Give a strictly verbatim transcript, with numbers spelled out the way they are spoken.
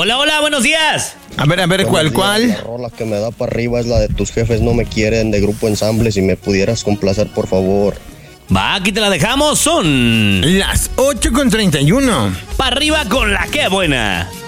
Hola, hola, buenos días. A ver, a ver, ¿cuál, cuál? La rola que me da para arriba es la de Tus jefes no me quieren, de Grupo Ensamble. Si me pudieras complacer, por favor. Va, aquí te la dejamos. Son las ocho con treinta y uno. Pa' arriba con la que buena.